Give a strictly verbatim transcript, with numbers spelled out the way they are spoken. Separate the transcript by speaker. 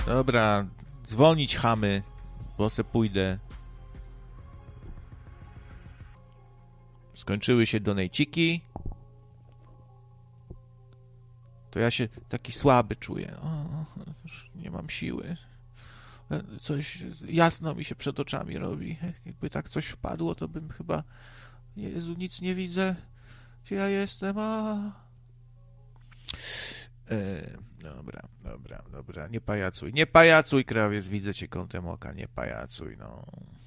Speaker 1: Dobra, dzwonić chamy, bo se pójdę. Skończyły się donejciki. To ja się taki słaby czuję. O, już nie mam siły. Coś jasno mi się przed oczami robi. Jakby tak coś wpadło, to bym chyba... Jezu, nic nie widzę. Gdzie ja jestem? A... E, dobra, dobra, dobra. Nie pajacuj. Nie pajacuj, krawiec. Widzę cię kątem oka. Nie pajacuj, no.